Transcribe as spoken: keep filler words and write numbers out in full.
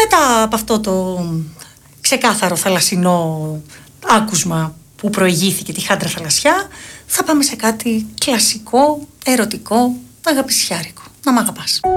μετά από αυτό το ξεκάθαρο θαλασσινό άκουσμα που προηγήθηκε τη Χάντρα Θαλασσιά, θα πάμε σε κάτι κλασικό, ερωτικό, αγαπησιάρικο. Να μ' αγαπάς.